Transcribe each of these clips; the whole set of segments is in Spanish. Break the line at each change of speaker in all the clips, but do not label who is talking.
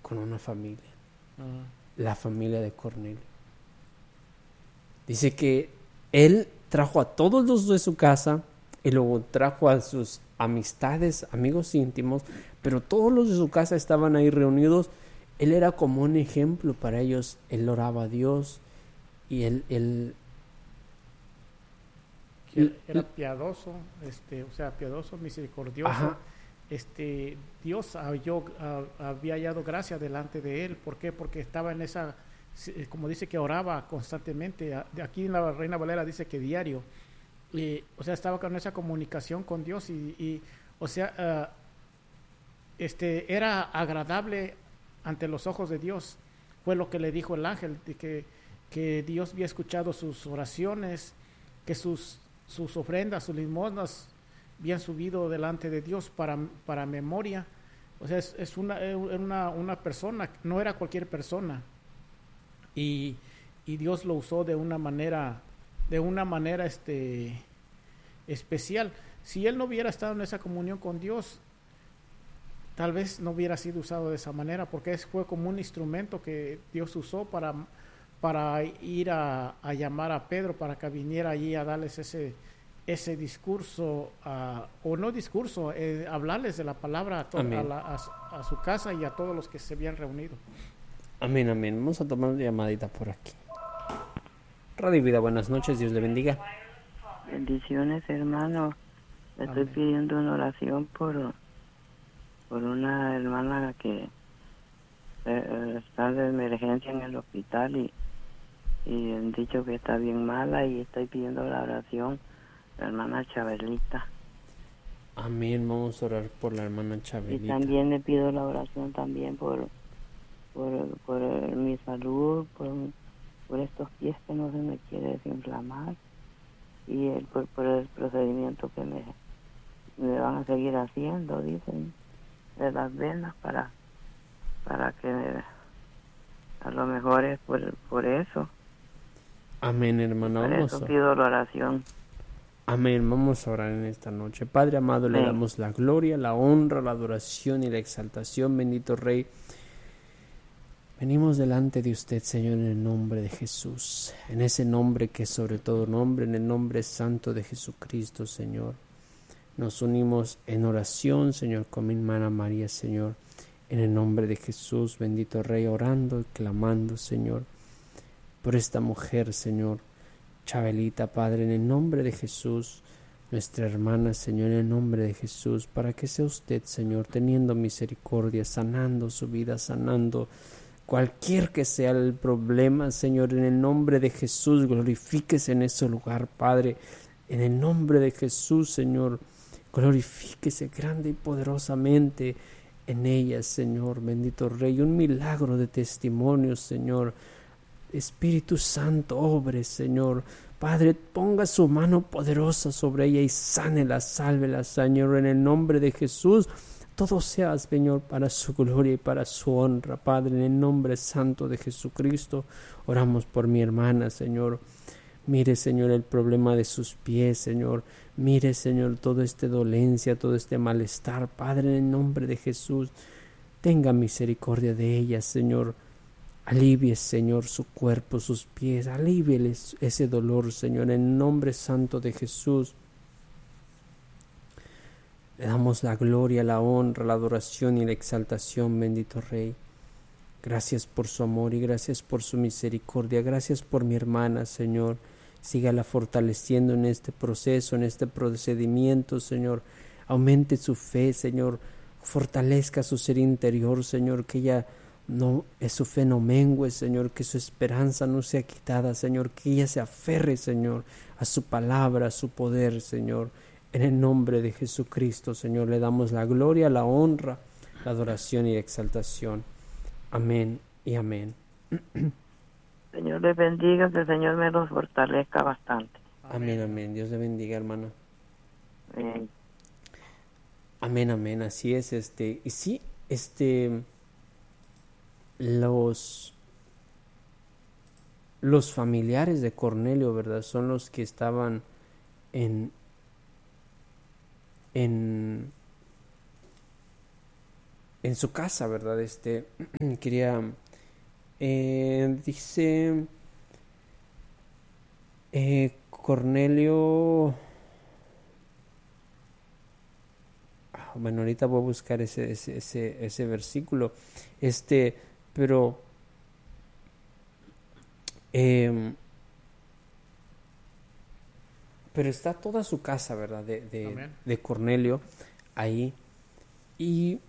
con una familia,
Mm.
la familia de Cornelio. Dice que él trajo a todos los de su casa y luego trajo a sus amistades, amigos íntimos, pero todos los de su casa estaban ahí reunidos. Él era como un ejemplo para ellos. Él oraba a Dios y él
Que él era piadoso, o sea, piadoso, misericordioso.
ajá,
Dios había hallado gracia delante de él. ¿Por qué? Porque estaba en esa, como dice que oraba constantemente. Aquí en la Reina Valera dice que diario. O sea, estaba con esa comunicación con Dios o sea, era agradable ante los ojos de Dios. Fue lo que le dijo el ángel, de que Dios había escuchado sus oraciones, que sus ofrendas, sus limosnas habían subido delante de Dios para memoria. O sea, es una persona, no era cualquier persona. Y, y Dios lo usó de una manera especial. Si él no hubiera estado en esa comunión con Dios, tal vez no hubiera sido usado de esa manera, porque fue como un instrumento que Dios usó para ir a llamar a Pedro, para que viniera allí a darles ese discurso, o no discurso, hablarles de la palabra a su casa y a todos los que se habían reunido.
amén, amén. Vamos a tomar una llamadita por aquí. Radio Vida, buenas noches, Dios le bendiga.
Bendiciones, hermano. Estoy
Amén.
pidiendo una oración por una hermana que está de emergencia en el hospital y han dicho que está bien mala, y estoy pidiendo la oración, la hermana Chabelita.
Amén, vamos a orar por la hermana Chabelita.
Y también le pido la oración también por mi salud, por estos pies que no se me quiere desinflamar, y por el procedimiento que me van a seguir haciendo, dicen, de las venas, para que a lo mejor es por eso.
Amén, hermana,
Por
vamos
eso
a...
pido la oración.
Amén, vamos a orar en esta noche. Padre amado, le damos la gloria, la honra, la adoración y la exaltación, bendito Rey. Venimos delante de usted, Señor, en el nombre de Jesús, en ese nombre que es sobre todo nombre, en el nombre santo de Jesucristo, Señor. Nos unimos en oración, Señor, con mi hermana María, Señor, en el nombre de Jesús, bendito Rey, orando y clamando, Señor, por esta mujer, Señor, Chabelita, Padre, en el nombre de Jesús, nuestra hermana, Señor, en el nombre de Jesús, para que sea usted, Señor, teniendo misericordia, sanando su vida, sanando cualquier que sea el problema, Señor, en el nombre de Jesús, glorifíquese en ese lugar, Padre, en el nombre de Jesús, Señor, glorifíquese grande y poderosamente en ella, Señor, bendito Rey, un milagro de testimonio, Señor. Espíritu Santo, obre, Señor. Padre, ponga su mano poderosa sobre ella y sánela, sálvela, Señor, en el nombre de Jesús. Todo sea, Señor, para su gloria y para su honra, Padre, en el nombre santo de Jesucristo. Oramos por mi hermana, Señor. Mire, Señor, el problema de sus pies, Señor. Mire, Señor, toda esta dolencia, todo este malestar, Padre, en el nombre de Jesús. Tenga misericordia de ella, Señor. Alivie, Señor, su cuerpo, sus pies. Alíviele ese dolor, Señor, en el nombre santo de Jesús. Le damos la gloria, la honra, la adoración y la exaltación, bendito Rey. Gracias por su amor y gracias por su misericordia. Gracias por mi hermana, Señor. Sígala fortaleciendo en este proceso, en este procedimiento, Señor. Aumente su fe, Señor. Fortalezca su ser interior, Señor, que ella no, su fe no mengue, Señor, que su esperanza no sea quitada, Señor, que ella se aferre, Señor, a su palabra, a su poder, Señor. En el nombre de Jesucristo, Señor, le damos la gloria, la honra, la adoración y la exaltación. Amén y amén.
Señor les bendiga, que el Señor me los fortalezca bastante.
Amén, amén. Dios le bendiga, hermano.
Amén.
Amén, amén. Así es, y sí, los familiares de Cornelio, ¿verdad? Son los que estaban en en su casa, ¿verdad? Quería, dice Cornelio, bueno, ahorita voy a buscar ese versículo, pero pero está toda su casa, ¿verdad? De Cornelio ahí. Y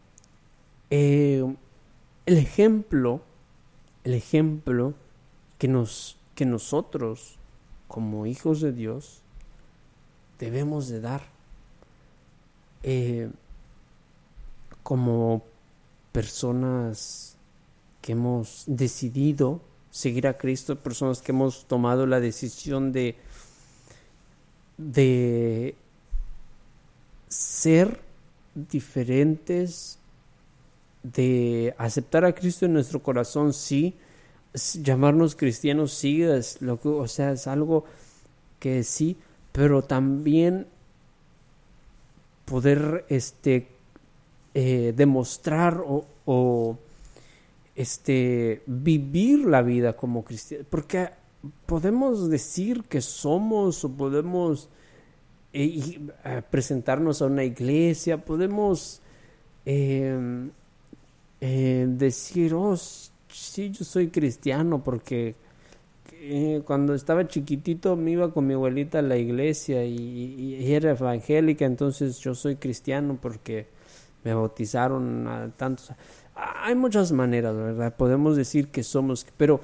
el ejemplo que nosotros, como hijos de Dios, debemos de dar, como personas que hemos decidido seguir a Cristo, personas que hemos tomado la decisión de ser diferentes, de aceptar a Cristo en nuestro corazón, sí, llamarnos cristianos, sí, es algo que sí, pero también poder demostrar o vivir la vida como cristianos, porque podemos decir que somos, o podemos presentarnos a una iglesia, podemos decir, oh, sí, yo soy cristiano, porque cuando estaba chiquitito me iba con mi abuelita a la iglesia y era evangélica, entonces yo soy cristiano porque me bautizaron a tantos. Hay muchas maneras, ¿verdad? Podemos decir que somos, pero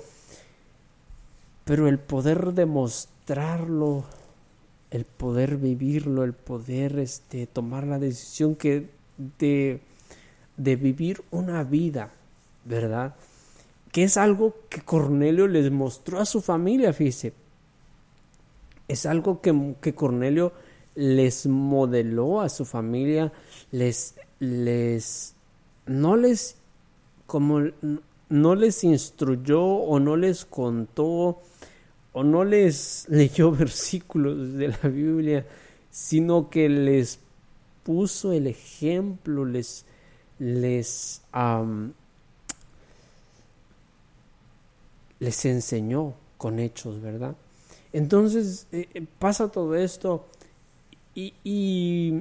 el poder demostrarlo, el poder vivirlo, el poder tomar la decisión de vivir una vida, ¿verdad? Que es algo que Cornelio les mostró a su familia, fíjese. Es algo que Cornelio les modeló a su familia, no les instruyó o no les contó o no les leyó versículos de la Biblia, sino que les puso el ejemplo, les enseñó con hechos, ¿verdad? Entonces pasa todo esto y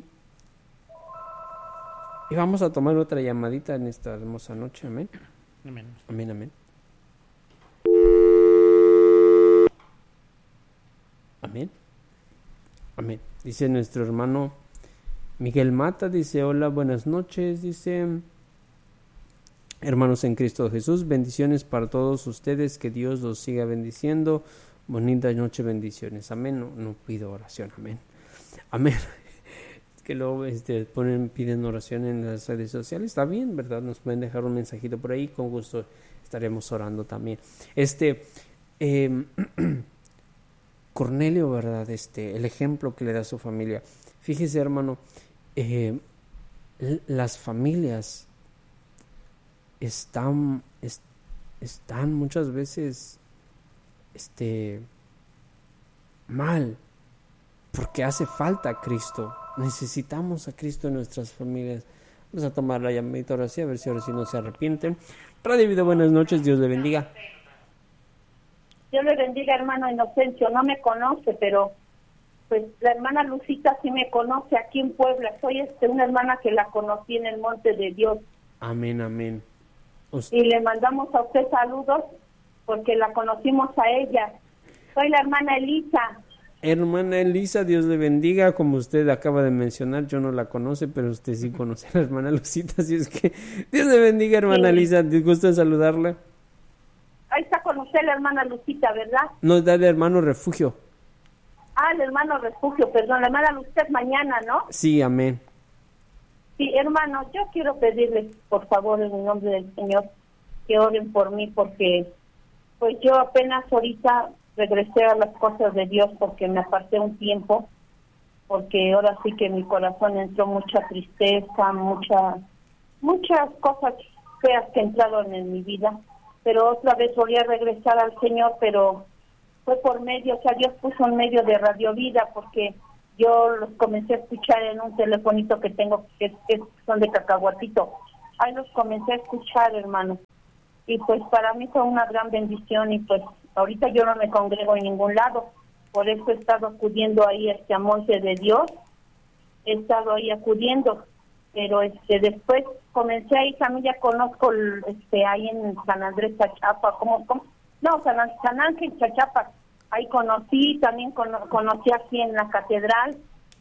vamos a tomar otra llamadita en esta hermosa noche. Amén.
Amén.
Amén, amén. Amén. Amén. Dice nuestro hermano Miguel Mata, dice, hola, buenas noches, dice, hermanos en Cristo Jesús, bendiciones para todos ustedes, que Dios los siga bendiciendo, bonita noche, bendiciones, amén. No pido oración, amén. Amén. Que luego piden oración en las redes sociales, está bien, ¿verdad? Nos pueden dejar un mensajito por ahí, con gusto estaremos orando también. Cornelio, ¿verdad? El ejemplo que le da a su familia. Fíjese, hermano, las familias están muchas veces mal, porque hace falta Cristo. Necesitamos a Cristo en nuestras familias. Vamos a tomar la llamadita ahora sí, a ver si ahora sí no se arrepienten. Radio Vida, buenas noches, Dios le bendiga.
Dios le bendiga, hermano Inocencio. No me conoce, pero pues la hermana Lucita sí me conoce aquí en Puebla. Soy una hermana que la conocí en el Monte de Dios.
Amén, amén.
Y le mandamos a usted saludos porque la conocimos a ella. Soy la hermana Elisa.
Hermana Elisa, Dios le bendiga. Como usted acaba de mencionar, yo no la conoce, pero usted sí conoce a la hermana Lucita, así es que Dios le bendiga, hermana Elisa. ¿Te gusta saludarla?
Ahí está con usted la hermana Lucita, ¿verdad?
No, da el hermano Refugio.
Ah, el hermano Refugio, perdón, la hermana Lucita mañana, ¿no?
Sí, amén.
Sí, hermano, yo quiero pedirles, por favor, en el nombre del Señor, que oren por mí, porque pues yo apenas ahorita regresé a las cosas de Dios porque me aparté un tiempo, porque ahora sí que en mi corazón entró mucha tristeza, muchas cosas feas que entraron en mi vida, pero otra vez volví a regresar al Señor, pero fue por medio, o sea, Dios puso en medio de Radio Vida, porque yo los comencé a escuchar en un telefonito que tengo, que son de cacahuatito, ahí los comencé a escuchar, hermano. Y pues para mí fue una gran bendición y pues ahorita yo no me congrego en ningún lado. Por eso he estado acudiendo ahí a Monte de Dios. He estado ahí acudiendo. Pero después comencé ahí, también ya conozco ahí en San Andrés Chachapa, ¿cómo? No, San Ángel Chachapa. Ahí conocí, también conocí aquí en la catedral,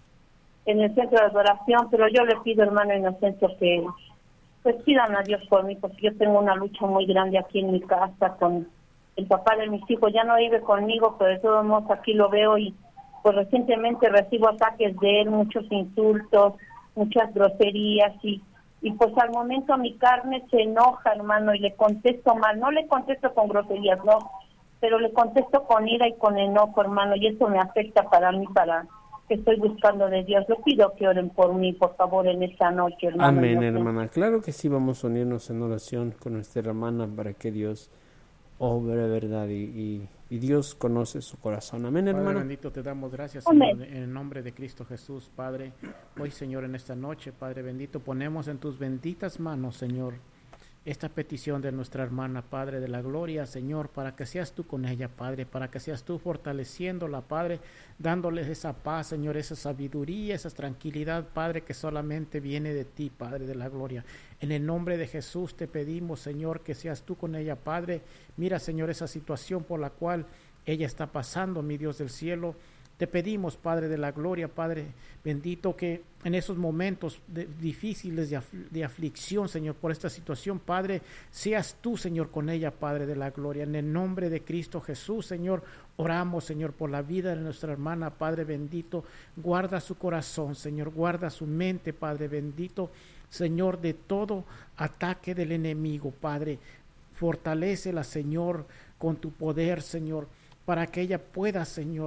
en el centro de adoración, pero yo le pido, hermano Inocencio, que pues pidan a Dios por mí, porque yo tengo una lucha muy grande aquí en mi casa con el papá de mis hijos. Ya no vive conmigo, pero de todos modos aquí lo veo y pues recientemente recibo ataques de él, muchos insultos, muchas groserías y pues al momento mi carne se enoja, hermano, y le contesto mal. No le contesto con groserías, no, pero le contesto con ira y con enojo, hermano, y eso me afecta para mí, para que estoy buscando de Dios. Le pido que oren por mí, por favor, en esta noche, hermano.
Amén, hermana. Claro que sí, vamos a unirnos en oración con nuestra hermana para que Dios obre, verdad, y Dios conoce su corazón. Amén, hermano.
Padre bendito, te damos gracias, Señor, en el nombre de Cristo Jesús, Padre. Hoy, Señor, en esta noche, Padre bendito, ponemos en tus benditas manos, Señor, esta petición de nuestra hermana, Padre de la gloria, Señor, para que seas tú con ella, Padre, para que seas tú fortaleciéndola, Padre, dándoles esa paz, Señor, esa sabiduría, esa tranquilidad, Padre, que solamente viene de ti, Padre de la gloria. En el nombre de Jesús te pedimos, Señor, que seas tú con ella, Padre. Mira, Señor, esa situación por la cual ella está pasando, mi Dios del cielo. Te pedimos, Padre de la gloria, Padre bendito, que en esos momentos difíciles de aflicción, Señor, por esta situación, Padre, seas tú, Señor, con ella, Padre de la gloria. En el nombre de Cristo Jesús, Señor, oramos, Señor, por la vida de nuestra hermana, Padre bendito. Guarda su corazón, Señor, guarda su mente, Padre bendito, Señor, de todo ataque del enemigo, Padre. Fortalécela, Señor, con tu poder, Señor, para que ella pueda, Señor,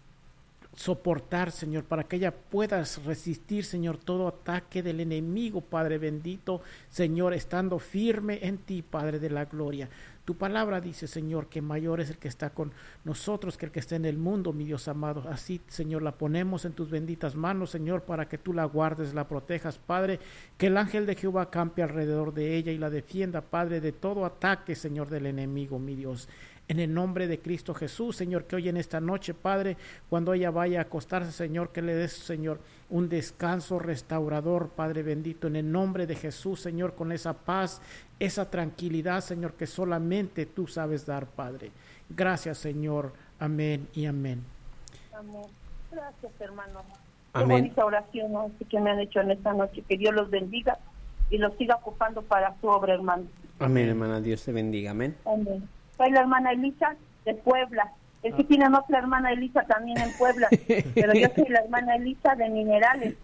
soportar, Señor, para que ella pueda resistir, Señor, todo ataque del enemigo, Padre bendito, Señor, estando firme en ti, Padre de la gloria. Tu palabra dice, Señor, que mayor es el que está con nosotros que el que está en el mundo, mi Dios amado. Así, Señor, la ponemos en tus benditas manos, Señor, para que tú la guardes, la protejas, Padre, que el ángel de Jehová campe alrededor de ella y la defienda, Padre, de todo ataque, Señor, del enemigo, mi Dios. En el nombre de Cristo Jesús, Señor, que hoy en esta noche, Padre, cuando ella vaya a acostarse, Señor, que le des, Señor, un descanso restaurador, Padre bendito, en el nombre de Jesús, Señor, con esa paz, esa tranquilidad, Señor, que solamente tú sabes dar, Padre. Gracias, Señor. Amén y amén.
Amén. Gracias, hermano.
Amén.
Qué bonita oración, ¿no? Así que me han hecho en esta noche. Que Dios los bendiga y los siga ocupando para su obra, hermano.
Amén, hermana. Dios te bendiga. Amén.
Amén. Soy la hermana Elisa de Puebla. Es que tienen otra hermana Elisa también en Puebla, pero yo soy la hermana Elisa de Minerales.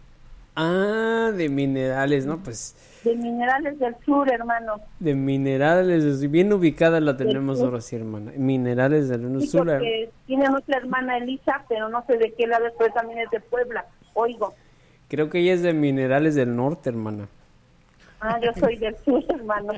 Ah, de Minerales, ¿no? Pues
de Minerales del Sur, hermano.
De Minerales, bien ubicada la tenemos ahora sí, hermana. Minerales del Sur.
Porque tienen otra hermana Elisa, pero no sé de qué lado, pero también es de Puebla, oigo.
Creo que ella es de Minerales del Norte, hermana.
Ah, yo soy del sur, hermano.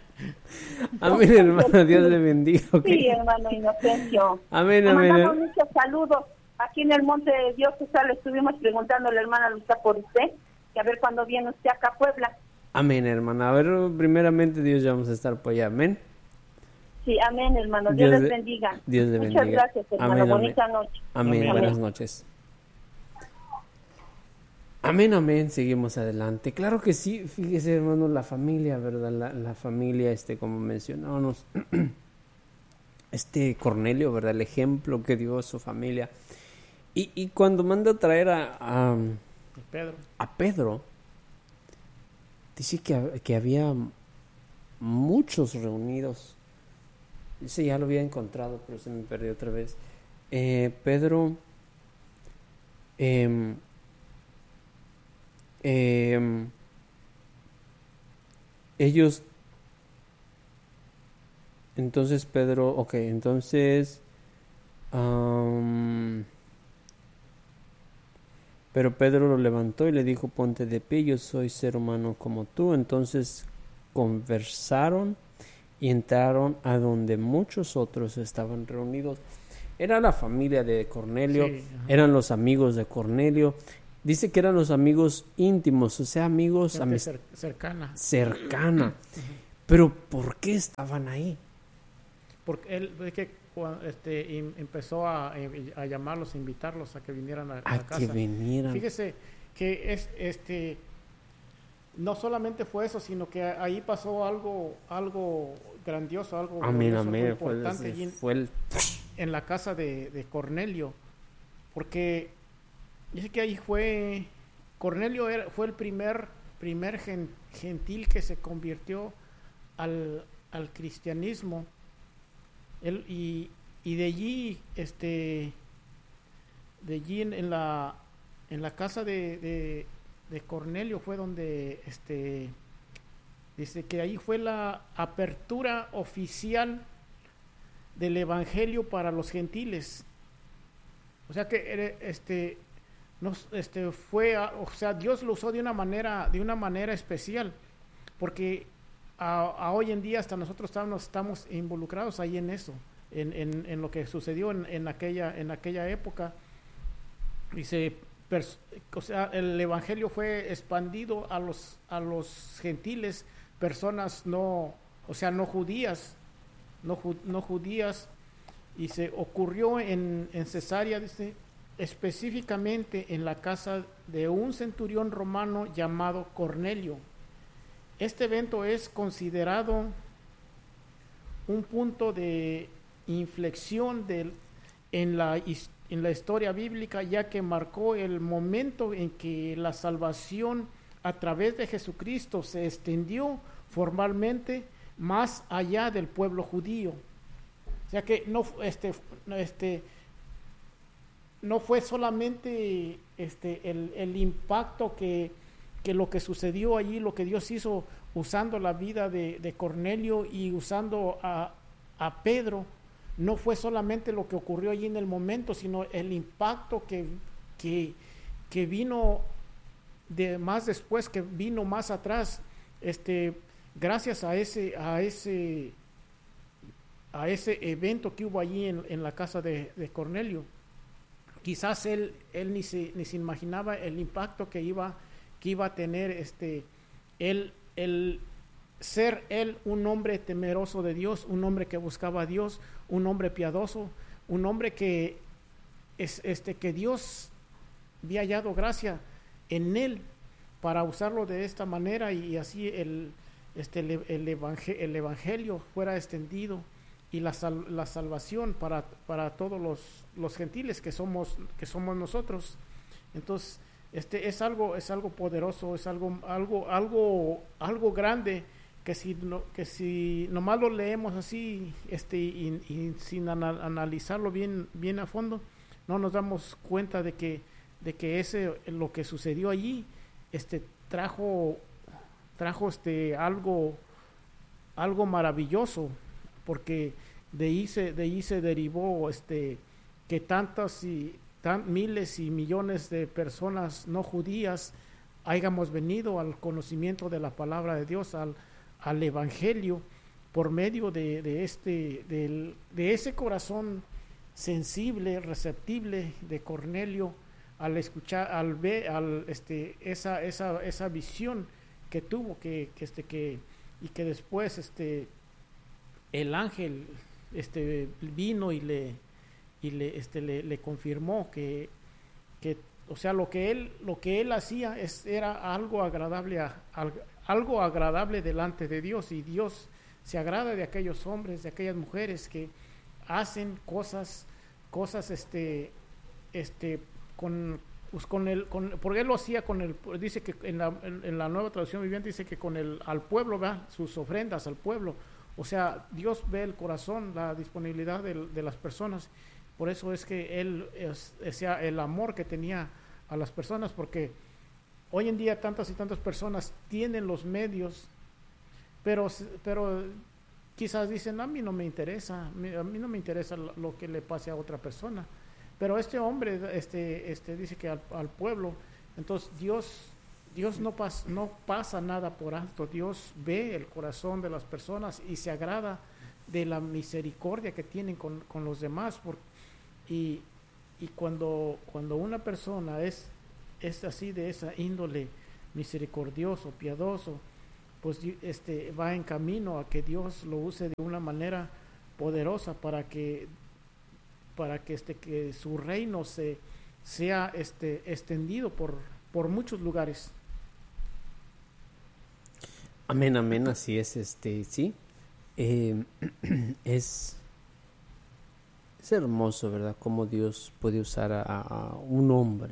Amén, hermana, Dios le bendiga. Okay.
Sí, hermano Inocencio.
Amén, amén.
Mandamos muchos saludos. Aquí en el Monte de Dios, le estuvimos preguntando a la hermana Luisa por usted, que a ver cuándo viene usted acá a Puebla.
Amén, hermana. A ver, primeramente Dios ya vamos a estar por allá. Amén.
Sí, amén, hermano. Dios les bendiga.
Dios le bendiga.
Muchas gracias, hermano.
Amén,
bonita noche.
Amén. Amén. Buenas noches. Amén, amén, seguimos adelante. Claro que sí, fíjese, hermano, la familia, ¿verdad? La familia, como mencionábamos, Cornelio, ¿verdad? El ejemplo que dio a su familia. Y cuando manda a traer a Pedro, dice que había muchos reunidos. Dice, ya lo había encontrado, pero se me perdió otra vez. Pedro... ellos, entonces Pedro, pero Pedro lo levantó y le dijo, ponte de pie, yo soy ser humano como tú. Entonces conversaron y entraron a donde muchos otros estaban reunidos. Era la familia de Cornelio, sí, eran los amigos de Cornelio. Dice que eran los amigos íntimos, o sea, amigos,
cercana.
Cercana. Pero ¿por qué estaban ahí?
Porque él es que empezó a llamarlos, a invitarlos a que vinieran a la casa.
Que vinieran.
Fíjese que no solamente fue eso, sino que ahí pasó algo grandioso, algo importante en la casa de Cornelio, porque dice que ahí Cornelio fue el primer gentil que se convirtió al cristianismo. Y de allí en la casa de Cornelio fue donde dice que ahí fue la apertura oficial del evangelio para los gentiles. O sea que Dios lo usó de una manera especial, porque a hoy en día hasta nosotros estamos involucrados ahí en eso, en lo que sucedió en aquella época. Dice, el evangelio fue expandido a los gentiles, personas no judías, y se ocurrió en Cesarea, dice, específicamente en la casa de un centurión romano llamado Cornelio. Este evento es considerado un punto de inflexión en la historia bíblica, ya que marcó el momento en que la salvación a través de Jesucristo se extendió formalmente más allá del pueblo judío. O sea que no fue solamente el impacto que lo que sucedió allí, lo que Dios hizo usando la vida de Cornelio y usando a Pedro, no fue solamente lo que ocurrió allí en el momento, sino el impacto que vino de más después, que vino más atrás, gracias a ese evento que hubo allí en la casa de Cornelio. Quizás él ni se imaginaba el impacto que iba a tener el ser él un hombre temeroso de Dios, un hombre que buscaba a Dios, un hombre piadoso, un hombre que Dios había hallado gracia en él para usarlo de esta manera, y así el evangelio fuera extendido y la salvación para todos los gentiles que somos nosotros. Entonces es algo poderoso, es algo grande, que si nomás lo leemos así y sin analizarlo bien a fondo, no nos damos cuenta de que lo que sucedió allí trajo algo maravilloso, porque de ahí se derivó que miles y millones de personas no judías hayamos venido al conocimiento de la palabra de Dios, al evangelio, por medio de ese corazón sensible, receptible de Cornelio, al escuchar, al ver, esa visión que tuvo, y que después el ángel vino y le confirmó que o sea, lo que él hacía era algo agradable delante de Dios, y Dios se agrada de aquellos hombres, de aquellas mujeres que hacen cosas porque él lo hacía dice que en la Nueva Traducción Viviente dice que al pueblo, ¿verdad? Sus ofrendas al pueblo. O sea, Dios ve el corazón, la disponibilidad de las personas. Por eso es que él, el amor que tenía a las personas, porque hoy en día tantas y tantas personas tienen los medios, pero quizás dicen, a mí no me interesa lo que le pase a otra persona. Pero este hombre dice que al pueblo, entonces Dios no pasa nada por alto. Dios ve el corazón de las personas y se agrada de la misericordia que tienen con los demás. Y cuando una persona es es así de esa índole, misericordioso, piadoso, pues va en camino a que Dios lo use de una manera poderosa para que que su reino sea extendido por muchos lugares.
Amén, amén, así es, sí. Es hermoso, ¿verdad? Cómo Dios puede usar a un hombre.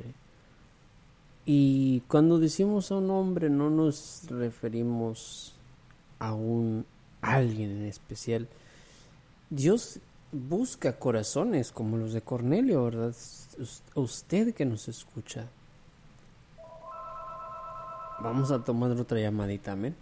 Y cuando decimos a un hombre no nos referimos a alguien en especial. Dios busca corazones como los de Cornelio, ¿verdad? Usted que nos escucha. Vamos a tomar otra llamadita, amén.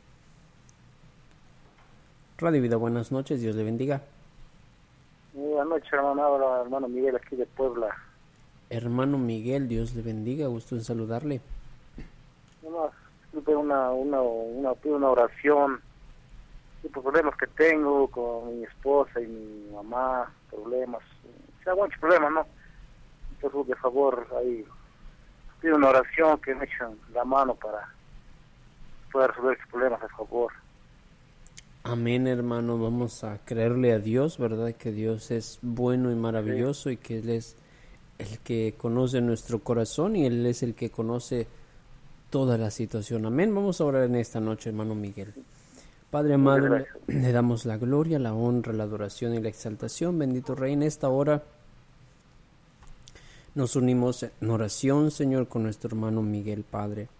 Radio Vida, buenas noches, Dios le bendiga.
Buenas noches, hermano. Habla hermano Miguel aquí de Puebla.
Hermano Miguel, Dios le bendiga, gusto en saludarle.
Nomás pido una oración por problemas que tengo con mi esposa y mi mamá, problemas, o sea, muchos problemas, ¿no? Entonces, de favor, ahí pido una oración que me echen la mano para poder resolver estos problemas, por favor.
Amén, hermano, vamos a creerle a Dios, ¿verdad? Que Dios es bueno y maravilloso, sí, y que Él es el que conoce nuestro corazón y Él es el que conoce toda la situación. Amén. Vamos a orar en esta noche, hermano Miguel. Padre amado, le damos la gloria, la honra, la adoración y la exaltación. Bendito Rey, en esta hora nos unimos en oración, Señor, con nuestro hermano Miguel, Padre.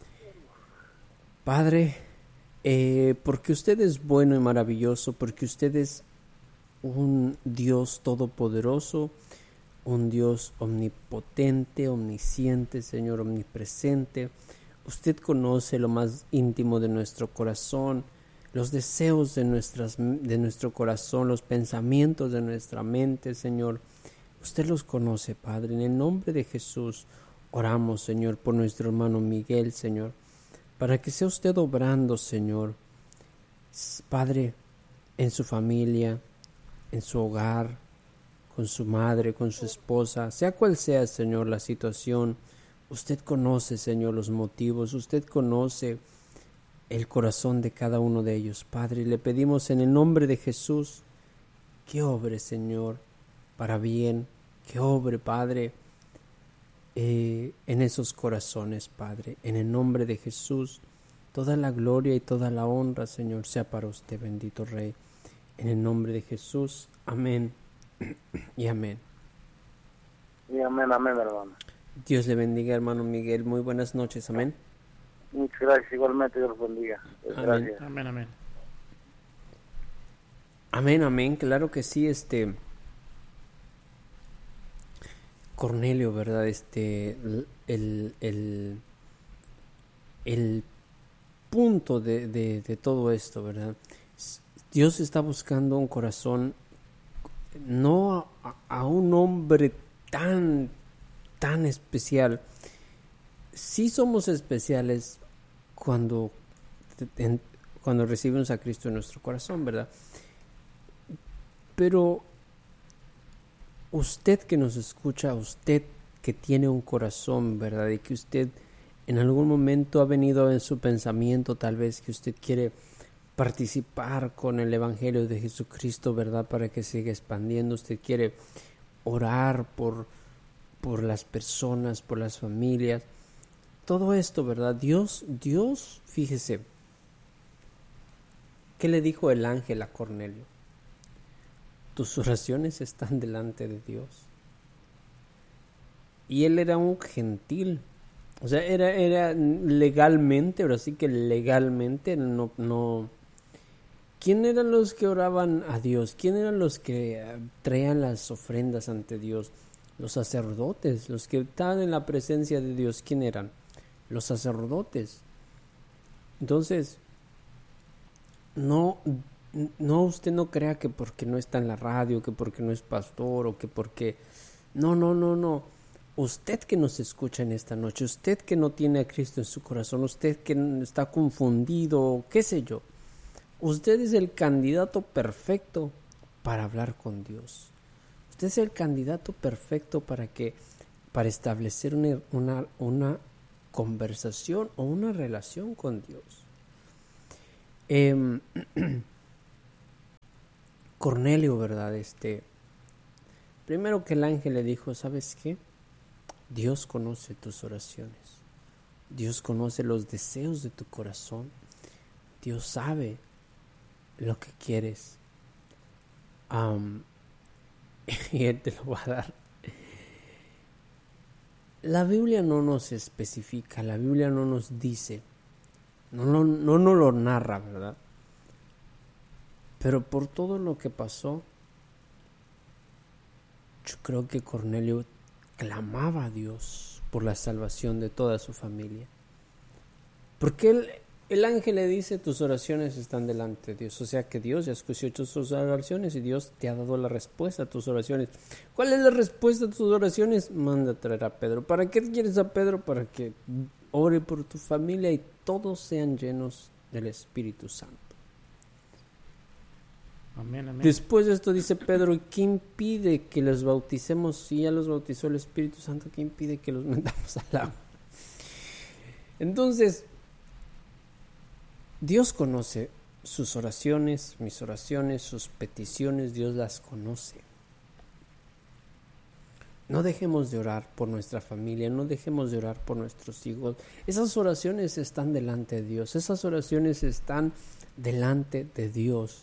Padre, porque usted es bueno y maravilloso, porque usted es un Dios todopoderoso, un Dios omnipotente, omnisciente, Señor, omnipresente. Usted conoce lo más íntimo de nuestro corazón, los deseos de nuestro corazón, los pensamientos de nuestra mente, Señor. Usted los conoce, Padre. En el nombre de Jesús oramos, Señor, por nuestro hermano Miguel, Señor, para que sea usted obrando, Señor, Padre, en su familia, en su hogar, con su madre, con su esposa, sea cual sea, Señor, la situación. Usted conoce, Señor, los motivos, usted conoce el corazón de cada uno de ellos, Padre. Le pedimos en el nombre de Jesús que obre, Señor, para bien, que obre, Padre, en esos corazones, Padre. En el nombre de Jesús, toda la gloria y toda la honra, Señor, sea para usted, bendito Rey. En el nombre de Jesús, amén y amén.
Y amén, amén, hermano.
Dios le bendiga, hermano Miguel. Muy buenas noches, amén.
Muchas gracias, igualmente, Dios los bendiga. Gracias.
Amén, amén.
Amén, amén, claro que sí, Cornelio, ¿verdad? El punto de todo esto, ¿verdad? Dios está buscando un corazón, no a un hombre tan especial. Sí somos especiales cuando recibimos a Cristo en nuestro corazón, ¿verdad? Pero usted que nos escucha, usted que tiene un corazón, ¿verdad? Y que usted en algún momento ha venido en su pensamiento, tal vez que usted quiere participar con el Evangelio de Jesucristo, ¿verdad? Para que siga expandiendo. Usted quiere orar por las personas, por las familias. Todo esto, ¿verdad? Dios, fíjese, ¿qué le dijo el ángel a Cornelio? Tus oraciones están delante de Dios. Y él era un gentil. O sea, era legalmente, ahora sí que legalmente no. ¿Quién eran los que oraban a Dios? ¿Quién eran los que traían las ofrendas ante Dios? Los sacerdotes, los que estaban en la presencia de Dios. ¿Quién eran? Los sacerdotes. Entonces, no, usted no crea que porque no está en la radio, que porque no es pastor o que porque... No. Usted que nos escucha en esta noche, usted que no tiene a Cristo en su corazón, usted que está confundido, qué sé yo, usted es el candidato perfecto para hablar con Dios. Usted es el candidato perfecto para que para establecer una conversación o una relación con Dios. Cornelio, ¿verdad? Primero que el ángel le dijo, ¿sabes qué? Dios conoce tus oraciones. Dios conoce los deseos de tu corazón. Dios sabe lo que quieres. Y Él te lo va a dar. La Biblia no nos especifica, la Biblia no nos dice, no nos lo narra, ¿verdad? Pero por todo lo que pasó, yo creo que Cornelio clamaba a Dios por la salvación de toda su familia. Porque el ángel le dice, tus oraciones están delante de Dios. O sea que Dios ya escuchó tus oraciones y Dios te ha dado la respuesta a tus oraciones. ¿Cuál es la respuesta a tus oraciones? Manda a traer a Pedro. ¿Para qué quieres a Pedro? Para que ore por tu familia y todos sean llenos del Espíritu Santo.
Amén, amén.
Después de esto dice Pedro, ¿qué impide que los bauticemos? Si ya los bautizó el Espíritu Santo, ¿qué impide que los metamos al agua? Entonces, Dios conoce sus oraciones, mis oraciones, sus peticiones, Dios las conoce. No dejemos de orar por nuestra familia, no dejemos de orar por nuestros hijos. Esas oraciones están delante de Dios, esas oraciones están delante de Dios.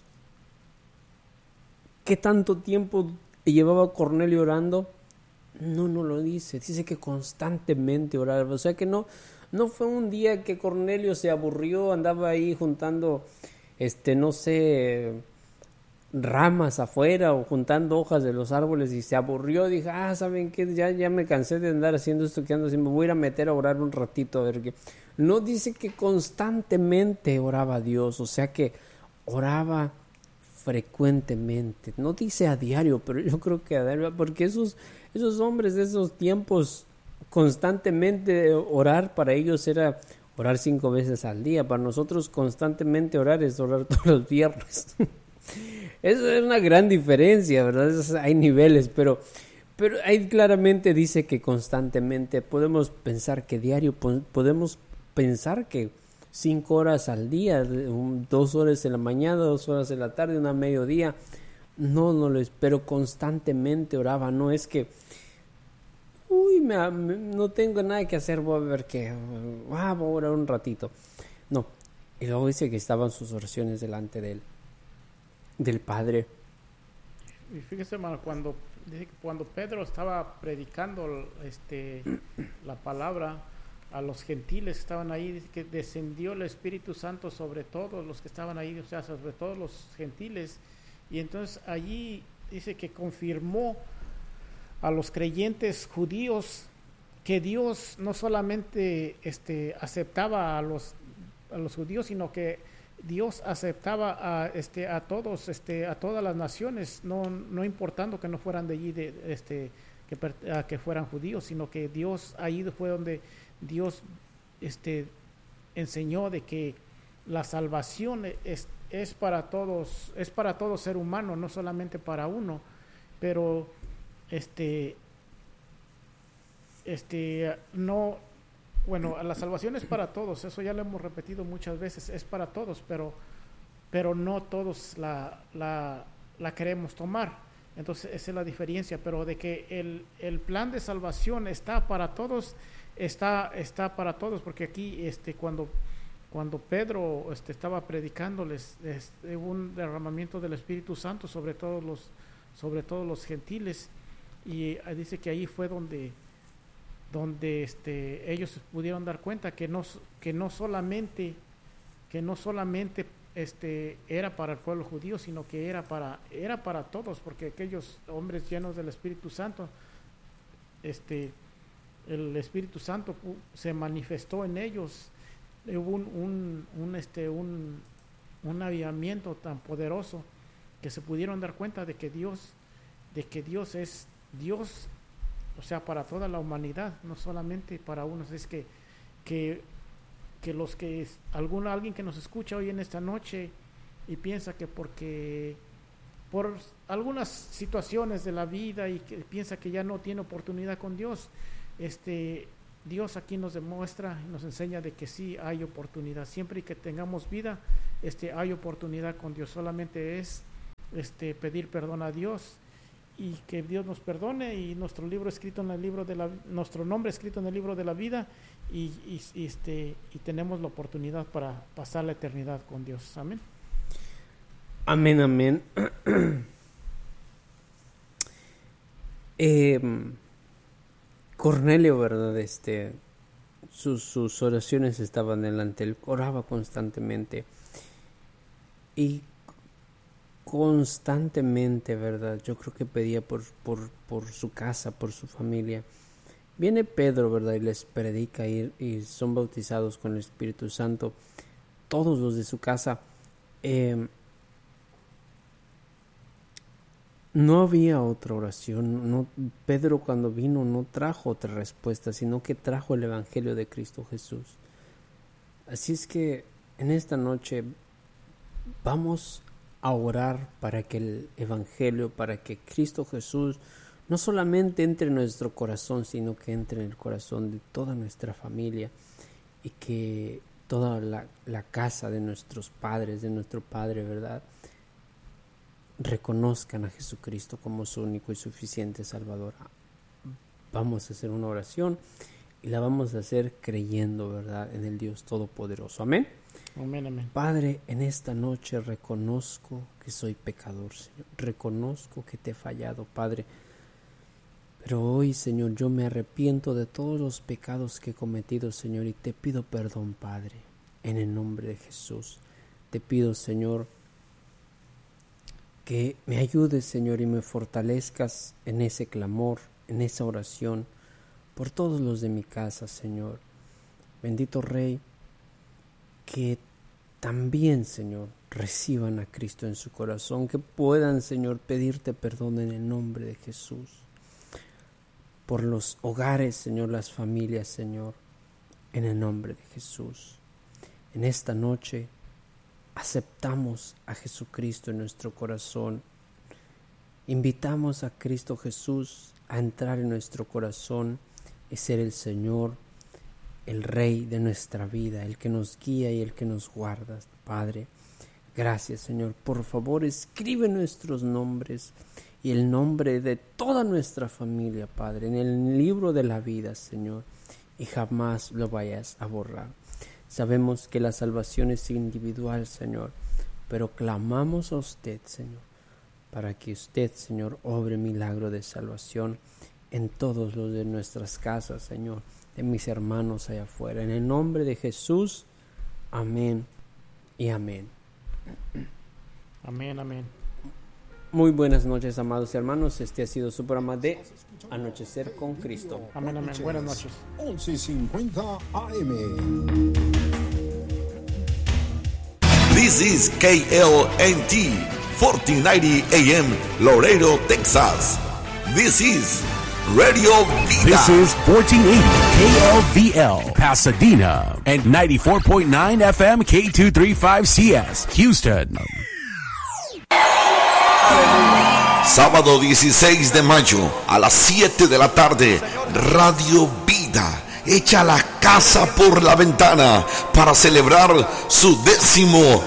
¿Qué tanto tiempo llevaba Cornelio orando? No lo dice. Dice que constantemente oraba. O sea que no fue un día que Cornelio se aburrió, andaba ahí juntando, no sé, ramas afuera o juntando hojas de los árboles y se aburrió. Dije, ¿saben qué? Ya me cansé de andar haciendo esto que ando haciendo. Me voy a ir a meter a orar un ratito a ver qué. No dice que constantemente oraba a Dios. O sea que oraba frecuentemente, no dice a diario, pero yo creo que a diario, porque esos hombres de esos tiempos constantemente orar para ellos era orar 5 veces al día. Para nosotros constantemente orar es orar todos los viernes. Eso es una gran diferencia, ¿verdad? Hay niveles, pero ahí claramente dice que constantemente podemos pensar que diario, podemos pensar que 5 horas al día, 2 horas en la mañana, 2 horas en la tarde, una mediodía. No lo es, pero constantemente oraba. No es que, no tengo nada que hacer, voy a ver qué, voy a orar un ratito. No, y luego dice que estaban sus oraciones delante de él, del Padre.
Y fíjese, hermano, cuando Pedro estaba predicando la palabra a los gentiles que estaban ahí, dice que descendió el Espíritu Santo sobre todos los que estaban ahí, o sea, sobre todos los gentiles, y entonces allí dice que confirmó a los creyentes judíos que Dios no solamente aceptaba a los judíos, sino que Dios aceptaba a todos, a todas las naciones, no importando que no fueran de allí, que fueran judíos, sino que Dios, ahí fue donde Dios enseñó de que la salvación es para todos, es para todo ser humano, no solamente para uno, pero no, bueno, la salvación es para todos, eso ya lo hemos repetido muchas veces, es para todos, pero no todos la queremos tomar. Entonces esa es la diferencia, pero de que el plan de salvación está para todos, está para todos, porque aquí cuando Pedro estaba predicándoles, hubo un derramamiento del Espíritu Santo sobre todos los gentiles, y dice que ahí fue donde ellos pudieron dar cuenta que no solamente era para el pueblo judío, sino que era para todos, porque aquellos hombres llenos del Espíritu Santo, el Espíritu Santo se manifestó en ellos. Hubo un avivamiento tan poderoso que se pudieron dar cuenta de que Dios es Dios, o sea, para toda la humanidad, no solamente para unos. Es que alguien que nos escucha hoy en esta noche y piensa que porque por algunas situaciones de la vida y que piensa que ya no tiene oportunidad con Dios, Dios aquí nos demuestra y nos enseña de que sí hay oportunidad. Siempre que tengamos vida, hay oportunidad con Dios. Solamente es pedir perdón a Dios y que Dios nos perdone, y nuestro nombre escrito en el libro de la vida, y tenemos la oportunidad para pasar la eternidad con Dios. Amén.
Amén, amén. Cornelio, ¿verdad? Sus oraciones estaban delante, él oraba constantemente y constantemente, ¿verdad? Yo creo que pedía por su casa, por su familia. Viene Pedro, ¿verdad? Y les predica y son bautizados con el Espíritu Santo, todos los de su casa. No había otra oración. Pedro, cuando vino, no trajo otra respuesta, sino que trajo el Evangelio de Cristo Jesús. Así es que en esta noche vamos a orar para que el Evangelio, para que Cristo Jesús no solamente entre en nuestro corazón, sino que entre en el corazón de toda nuestra familia, y que toda la casa de nuestros padres, de nuestro Padre, ¿verdad?, reconozcan a Jesucristo como su único y suficiente Salvador. Vamos a hacer una oración y la vamos a hacer creyendo, ¿verdad?, en el Dios Todopoderoso. Amén.
Amén, amén.
Padre, en esta noche reconozco que soy pecador, Señor. Reconozco que te he fallado, Padre. Pero hoy, Señor, yo me arrepiento de todos los pecados que he cometido, Señor, y te pido perdón, Padre, en el nombre de Jesús. Te pido, Señor, que me ayudes, Señor, y me fortalezcas en ese clamor, en esa oración, por todos los de mi casa, Señor. Bendito Rey, que también, Señor, reciban a Cristo en su corazón, que puedan, Señor, pedirte perdón en el nombre de Jesús. Por los hogares, Señor, las familias, Señor, en el nombre de Jesús. En esta noche aceptamos a Jesucristo en nuestro corazón. Invitamos a Cristo Jesús a entrar en nuestro corazón y ser el Señor, el Rey de nuestra vida, el que nos guía y el que nos guarda. Padre, gracias, Señor. Por favor, escribe nuestros nombres y el nombre de toda nuestra familia, Padre, en el libro de la vida, Señor, y jamás lo vayas a borrar. Sabemos que la salvación es individual, Señor, pero clamamos a usted, Señor, para que usted, Señor, obre milagro de salvación en todos los de nuestras casas, Señor, de mis hermanos allá afuera. En el nombre de Jesús, amén y amén.
Amén, amén.
Muy buenas noches, amados hermanos. Este ha sido su programa de Anochecer con Cristo.
Amén, amén. Buenas noches.
11:50 AM.
This is KLNT 1490 AM, Laredo, Texas. This is Radio Vida.
This is 1480 KLVL, Pasadena, and 94.9 FM K235CS, Houston.
Sábado 16 de mayo a las 7 de la tarde, Radio Vida echa la casa por la ventana para celebrar su décimo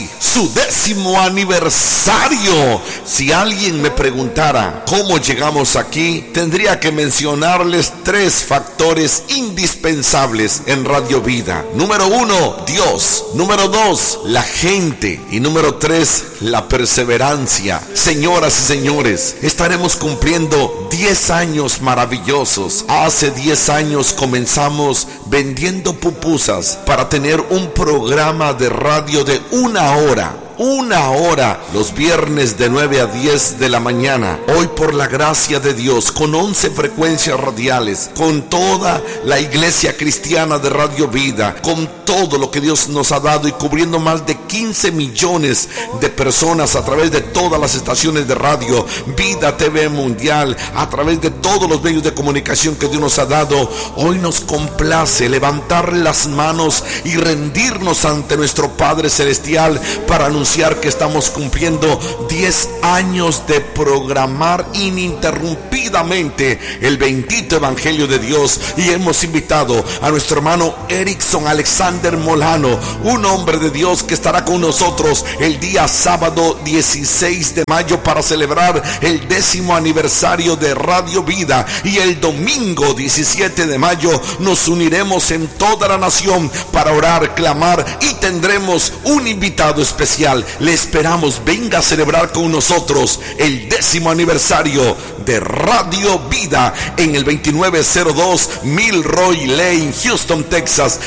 aniversario. Si alguien me preguntara cómo llegamos aquí, tendría que mencionarles 3 factores indispensables en Radio Vida. Número 1, Dios. Número 2, la gente. Y número 3, la perseverancia. Señoras y señores, estaremos cumpliendo 10 años maravillosos. Hace 10 años comenzamos vendiendo pupusas para tener un programa de radio de 1 hora los viernes de 9 a 10 de la mañana. Hoy, por la gracia de Dios, con 11 frecuencias radiales, con toda la iglesia cristiana de Radio Vida, con todo lo que Dios nos ha dado y cubriendo más de 15 millones de personas a través de todas las estaciones de radio, Vida TV Mundial, a través de todos los medios de comunicación que Dios nos ha dado. Hoy nos complace levantar las manos y rendirnos ante nuestro Padre Celestial para anunciar anunciar que estamos cumpliendo 10 años de programar ininterrumpidamente el bendito Evangelio de Dios, y hemos invitado a nuestro hermano Erickson Alexander Molano, un hombre de Dios que estará con nosotros el día sábado 16 de mayo para celebrar el 10º aniversario de Radio Vida, y el domingo 17 de mayo nos uniremos en toda la nación para orar, clamar, y tendremos un invitado especial. Le esperamos, venga a celebrar con nosotros el 10º aniversario de Radio Vida en el 2902 Milroy Lane, Houston, Texas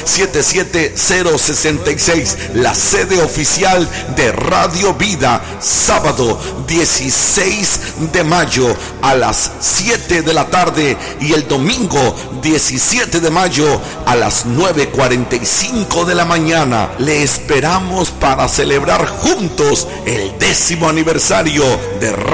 77066, la sede oficial de Radio Vida. Sábado 16 de mayo a las 7 de la tarde, y el domingo 17 de mayo a las 9:45 de la mañana. Le esperamos para celebrar juntos el 10º aniversario de